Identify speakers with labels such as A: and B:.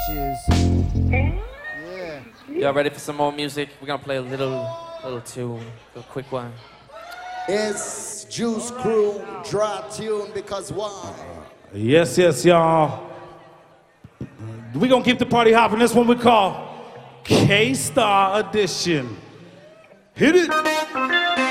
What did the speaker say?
A: bitches. Yeah.
B: Y'all ready for some more music? We're gonna play a little tune, a quick one.
C: It's Juice Crew Draw Tune because why?
D: Yes, y'all. We're gonna keep the party hopping. This one we call K-Star Edition. Hit it!